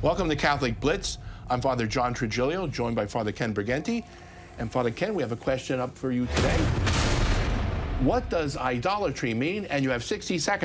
Welcome to Catholic Blitz. I'm Father John Trigilio, joined by Father Ken Briganti. And Father Ken, we have a question up for you today. What does idolatry mean? And you have 60 seconds.